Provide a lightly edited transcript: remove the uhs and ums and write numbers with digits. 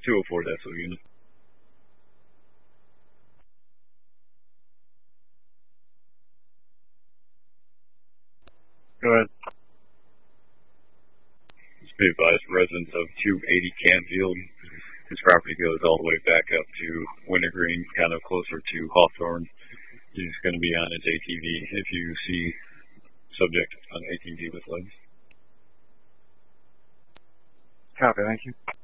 204 Decibel unit. Go ahead. Just be advised, residents of 280 Canfield, his property goes all the way back up to Wintergreen, kind of closer to Hawthorne. He's going to be on his ATV if you see subject on ATV with legs. Copy, thank you.